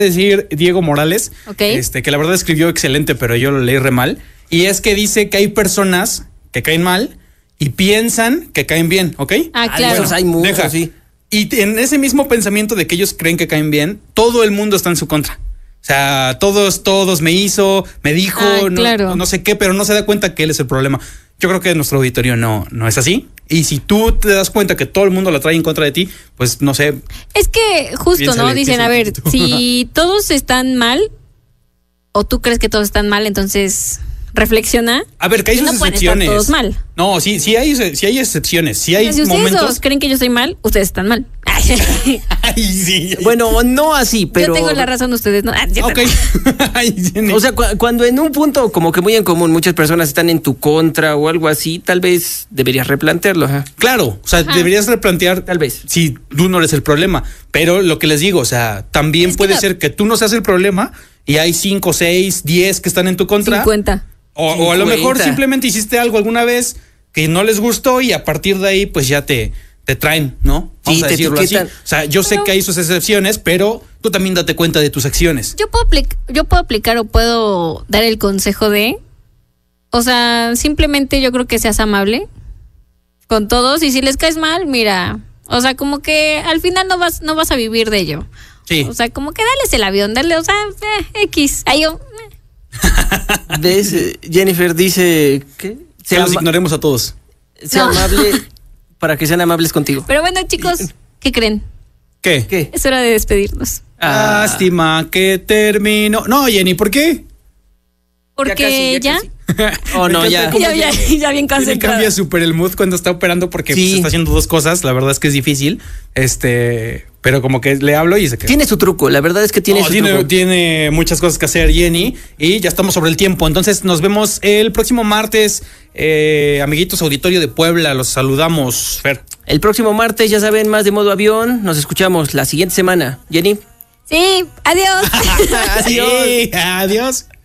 decir Diego Morales, que la verdad escribió excelente, pero yo lo leí re mal. Y es que dice que hay personas que caen mal y piensan que caen bien, ¿ok? Claro. Bueno, hay muchos, sí. Y en ese mismo pensamiento de que ellos creen que caen bien, todo el mundo está en su contra. O sea, todos me dijo, claro. no sé qué, pero no se da cuenta que él es el problema. Yo creo que nuestro auditorio no es así. Y si tú te das cuenta que todo el mundo la trae en contra de ti, pues no sé. Es que justo, ¿no? Dicen, a ver, si todos están mal, o tú crees que todos están mal, entonces reflexiona. A ver, que hay sus excepciones. Todos mal. No, sí hay excepciones. Sí hay si momentos. Ustedes creen que yo estoy mal, ustedes están mal. Ay, sí. Bueno, no así, pero... Yo tengo la razón, ustedes no. Ok. O sea, cuando en un punto como que muy en común muchas personas están en tu contra o algo así, tal vez deberías replantearlo. Claro, o sea, deberías replantear, tal vez, si tú no eres el problema. Pero lo que les digo, o sea, también puede ser que tú no seas el problema y hay 5, 6, 10 que están en tu contra. 50. O a lo mejor simplemente hiciste algo alguna vez que no les gustó y a partir de ahí pues ya te traen, ¿no? Vamos a decirlo así. O sea, yo sé que hay sus excepciones, pero tú también date cuenta de tus acciones. Yo puedo aplicar o puedo dar el consejo de, o sea, simplemente yo creo que seas amable con todos y si les caes mal, mira, o sea, como que al final no vas a vivir de ello. Sí. O sea, como que dales el avión, o sea, X. Ahí yo... ¿Ves? Jennifer dice que los ignoremos a todos. Sea amable para que sean amables contigo. Pero bueno, chicos, ¿qué creen? ¿Qué? Es hora de despedirnos. Lástima que terminó. No, Jenny, ¿por qué? Porque ya. Oh, no, ya bien concentrado. Cambia súper el mood cuando está operando porque pues, está haciendo dos cosas. La verdad es que es difícil. Pero como que le hablo y se queda. Tiene su truco, la verdad es que tiene su truco. Tiene muchas cosas que hacer, Jenny. Y ya estamos sobre el tiempo. Entonces nos vemos el próximo martes. Amiguitos auditorio de Puebla, los saludamos, Fer. El próximo martes, ya saben, más de modo avión. Nos escuchamos la siguiente semana. Jenny. Sí, adiós. Adiós. Sí, adiós.